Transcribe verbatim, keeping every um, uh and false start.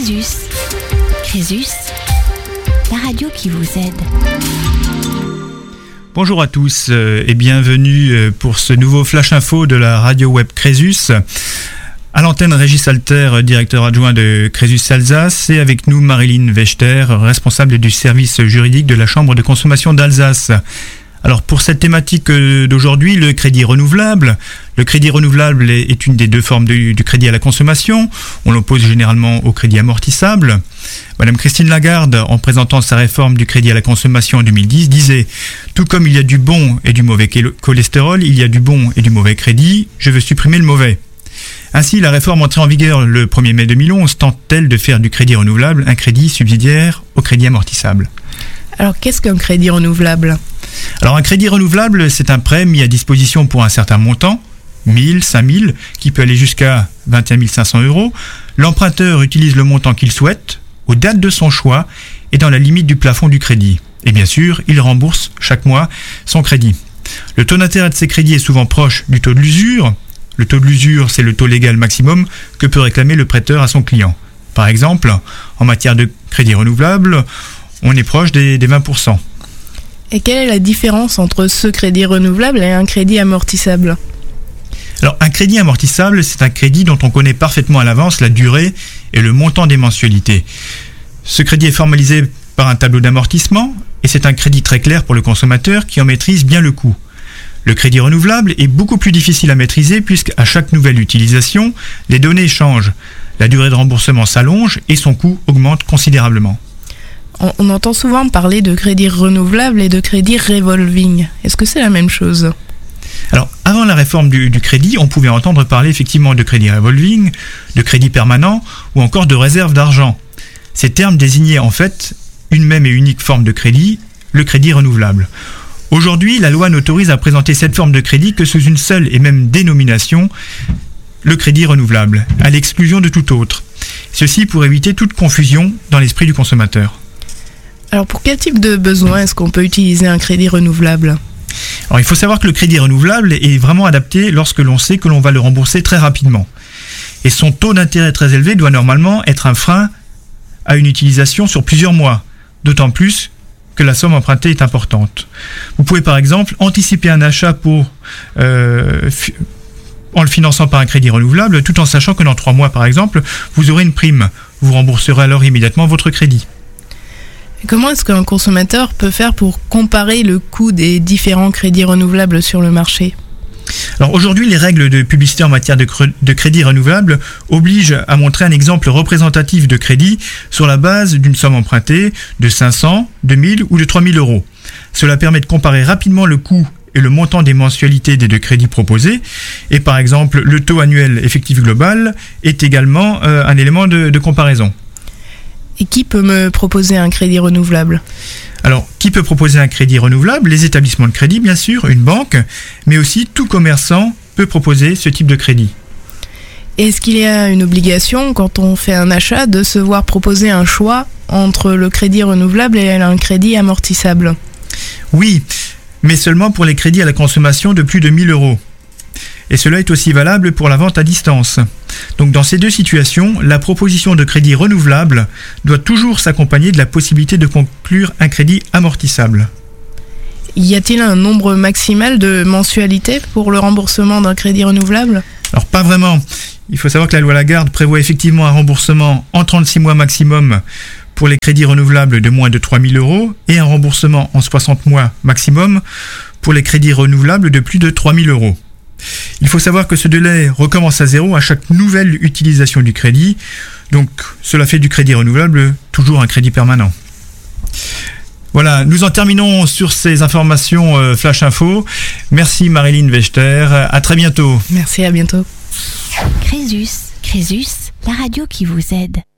Crésus. Crésus, la radio qui vous aide. Bonjour à tous et bienvenue pour ce nouveau Flash Info de la radio web Crésus. À l'antenne, Régis Alter, directeur adjoint de Crésus Alsace, et avec nous Marilyn Wechter, responsable du service juridique de la Chambre de consommation d'Alsace. Alors pour cette thématique d'aujourd'hui, le crédit renouvelable. Le crédit renouvelable est une des deux formes du, du crédit à la consommation. On l'oppose généralement au crédit amortissable. Madame Christine Lagarde, en présentant sa réforme du crédit à la consommation en deux mille dix, disait « Tout comme il y a du bon et du mauvais cholestérol, il y a du bon et du mauvais crédit, je veux supprimer le mauvais ». Ainsi, la réforme entrée en vigueur le premier mai deux mille onze tente-t-elle de faire du crédit renouvelable un crédit subsidiaire au crédit amortissable. Alors qu'est-ce qu'un crédit renouvelable ? Alors un crédit renouvelable, c'est un prêt mis à disposition pour un certain montant, mille, cinq mille, qui peut aller jusqu'à vingt et un mille cinq cents euros. L'emprunteur utilise le montant qu'il souhaite, aux dates de son choix et dans la limite du plafond du crédit. Et bien sûr, il rembourse chaque mois son crédit. Le taux d'intérêt de ces crédits est souvent proche du taux de l'usure. Le taux de l'usure, c'est le taux légal maximum que peut réclamer le prêteur à son client. Par exemple, en matière de crédit renouvelable, on est proche des, des vingt pour cent. Et quelle est la différence entre ce crédit renouvelable et un crédit amortissable ? Alors, un crédit amortissable, c'est un crédit dont on connaît parfaitement à l'avance la durée et le montant des mensualités. Ce crédit est formalisé par un tableau d'amortissement et c'est un crédit très clair pour le consommateur qui en maîtrise bien le coût. Le crédit renouvelable est beaucoup plus difficile à maîtriser puisqu'à chaque nouvelle utilisation, les données changent, la durée de remboursement s'allonge et son coût augmente considérablement. On entend souvent parler de crédit renouvelable et de crédit revolving. Est-ce que c'est la même chose ? Alors, avant la réforme du, du crédit, on pouvait entendre parler effectivement de crédit revolving, de crédit permanent ou encore de réserve d'argent. Ces termes désignaient en fait une même et unique forme de crédit, le crédit renouvelable. Aujourd'hui, la loi n'autorise à présenter cette forme de crédit que sous une seule et même dénomination, le crédit renouvelable, à l'exclusion de tout autre. Ceci pour éviter toute confusion dans l'esprit du consommateur. Alors pour quel type de besoin est-ce qu'on peut utiliser un crédit renouvelable ? Alors il faut savoir que le crédit renouvelable est vraiment adapté lorsque l'on sait que l'on va le rembourser très rapidement. Et son taux d'intérêt très élevé doit normalement être un frein à une utilisation sur plusieurs mois, d'autant plus que la somme empruntée est importante. Vous pouvez par exemple anticiper un achat pour, euh, fi- en le finançant par un crédit renouvelable, tout en sachant que dans trois mois par exemple, vous aurez une prime. Vous rembourserez alors immédiatement votre crédit. Comment est-ce qu'un consommateur peut faire pour comparer le coût des différents crédits renouvelables sur le marché ? Alors aujourd'hui, les règles de publicité en matière de, cre- de crédit renouvelable obligent à montrer un exemple représentatif de crédit sur la base d'une somme empruntée de cinq cents, deux mille ou de trois mille euros. Cela permet de comparer rapidement le coût et le montant des mensualités des deux crédits proposés. Et par exemple, le taux annuel effectif global est également euh, un élément de, de comparaison. Et qui peut me proposer un crédit renouvelable ? Alors, qui peut proposer un crédit renouvelable ? Les établissements de crédit, bien sûr, une banque, mais aussi tout commerçant peut proposer ce type de crédit. Est-ce qu'il y a une obligation, quand on fait un achat, de se voir proposer un choix entre le crédit renouvelable et un crédit amortissable ? Oui, mais seulement pour les crédits à la consommation de plus de mille euros. Et cela est aussi valable pour la vente à distance. Donc dans ces deux situations, la proposition de crédit renouvelable doit toujours s'accompagner de la possibilité de conclure un crédit amortissable. Y a-t-il un nombre maximal de mensualités pour le remboursement d'un crédit renouvelable ? Alors pas vraiment. Il faut savoir que la loi Lagarde prévoit effectivement un remboursement en trente-six mois maximum pour les crédits renouvelables de moins de trois mille euros et un remboursement en soixante mois maximum pour les crédits renouvelables de plus de trois mille euros. Il faut savoir que ce délai recommence à zéro à chaque nouvelle utilisation du crédit. Donc cela fait du crédit renouvelable toujours un crédit permanent. Voilà, nous en terminons sur ces informations euh, Flash Info. Merci Marilyn Wechter, à très bientôt. Merci, à bientôt. Crésus, Crésus, la radio qui vous aide.